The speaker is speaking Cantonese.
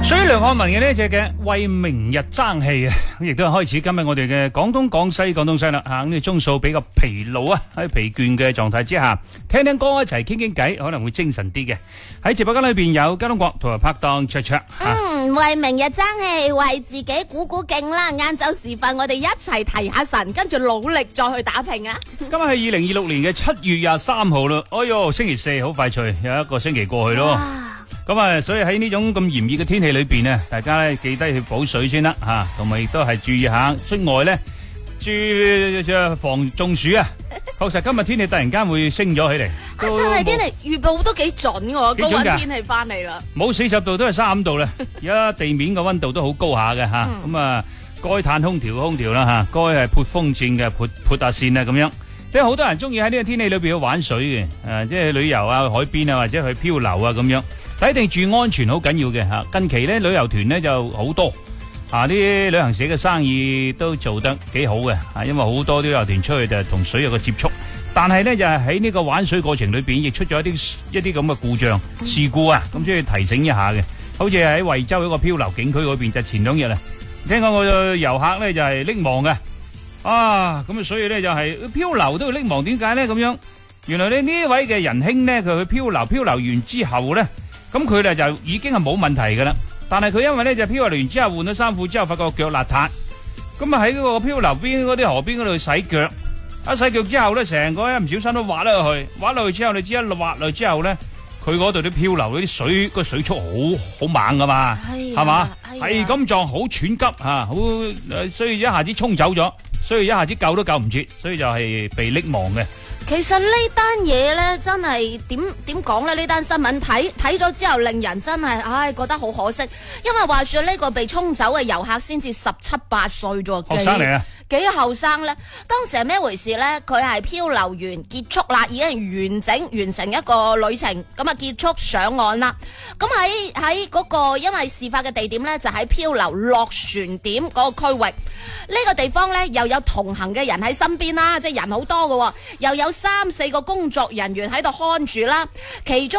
所以梁漢文嘅呢隻嘅為明日爭氣啊，亦都係開始今日我哋嘅廣東廣西啦吓，咁你鐘數比較疲勞啊，喺疲倦嘅狀態之下，聽聽歌一齊傾傾偈，可能會精神啲嘅。喺直播間裏邊有嘉東國同埋拍檔卓卓。 為明日爭氣，為自己鼓鼓勁啦！晏晝時分，我哋一齊提下神，跟住努力再去打拼啊！ 今日係2026年嘅7月23號啦，哎喲，星期四好快脆，有一個星期過去咯。咁啊，所以喺呢種咁炎熱嘅天氣裏邊呢，大家咧記得去補水先啦吓，同埋亦都係注意下出外咧，注意防中暑啊！確實今日天氣突然間會升咗起嚟， 真係天氣預報都幾準嘅，高溫天氣翻嚟啦。 冇40度都係35度啦，而家地面嘅溫度都好高下嘅吓，咁啊該嘆空調啦吓，該係撥風扇嘅撥下扇啊咁樣。即係好多人中意喺呢個天氣裏邊去玩水嘅，即係旅遊啊、海邊啊或者去漂流啊咁樣。但一定注意安全好緊要嘅吓。近期咧旅遊團咧就好多，啲旅行社嘅生意都做得幾好嘅，因為好多旅遊團出去就同水有個接觸。但係咧就係喺呢個玩水過程裏邊，亦出咗一啲咁嘅故障事故啊，咁所以提醒一下嘅。好似喺惠州一個漂流景區嗰邊，就前2日啊，聽講個遊客咧就係溺亡嘅。咁所以咧就係漂流都要溺亡，點解咧咁樣？原來咧呢位嘅仁兄咧，佢去漂流完之後咧，咁佢哋就已經係冇問題噶啦。但係佢因為咧就漂流完之後換咗衫褲之後，發覺腳邋遢，咁啊喺嗰個漂流邊嗰啲河邊嗰度洗腳，一洗腳之後咧，成個一唔小心都滑咗落去，滑落去之後你知一滑落去之後咧，佢嗰度啲漂流嗰啲水個水速好猛噶嘛，係嘛，係咁撞，好喘急吓，好所以一下子衝走咗。所以一下子救都救唔切，所以就係被溺亡嘅。 其實呢單嘢咧，真係點講咧？呢單新聞睇咗之後，令人真係覺得好可惜。因為話說呢個被沖走嘅遊客先至17、18歲啫， 學生嚟啊！ 幾後生咧？當時係咩回事咧？佢係漂流完結束啦，已經係完成一個旅程，咁啊結束上岸啦。咁喺嗰個因為事發嘅地點咧，就喺漂流落船點嗰個區域。呢個地方咧又有同行嘅人喺身邊啦，即係人好多嘅，又有3、4個工作人員喺度看住啦，其中